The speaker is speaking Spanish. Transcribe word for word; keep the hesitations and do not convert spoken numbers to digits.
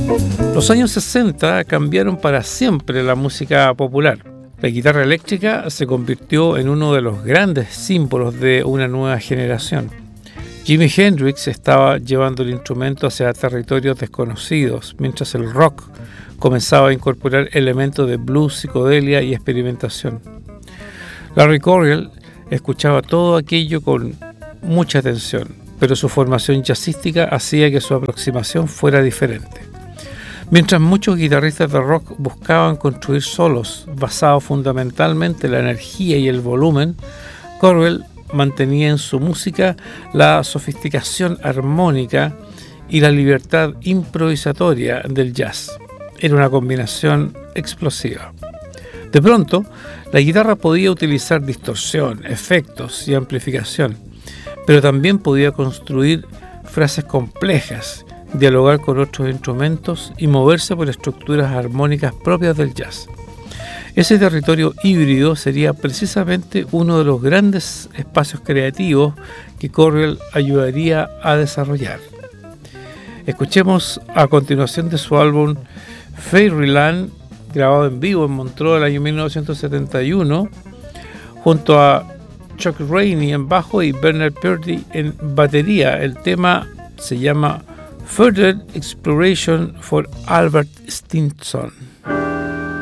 Los años sesenta cambiaron para siempre la música popular. La guitarra eléctrica se convirtió en uno de los grandes símbolos de una nueva generación. Jimi Hendrix estaba llevando el instrumento hacia territorios desconocidos, mientras el rock comenzaba a incorporar elementos de blues, psicodelia y experimentación. Larry Coryell escuchaba todo aquello con mucha atención, pero su formación jazzística hacía que su aproximación fuera diferente. Mientras muchos guitarristas de rock buscaban construir solos basados fundamentalmente en la energía y el volumen, Coryell mantenía en su música la sofisticación armónica y la libertad improvisatoria del jazz. Era una combinación explosiva. De pronto, la guitarra podía utilizar distorsión, efectos y amplificación, pero también podía construir frases complejas, dialogar con otros instrumentos y moverse por estructuras armónicas propias del jazz. Ese territorio híbrido sería precisamente uno de los grandes espacios creativos que Coryell ayudaría a desarrollar. Escuchemos a continuación de su álbum Fairyland, grabado en vivo en Montreux el año mil novecientos setenta y uno, junto a Chuck Rainey en bajo y Bernard Purdie en batería. El tema se llama Further Exploration for Albert Stinson.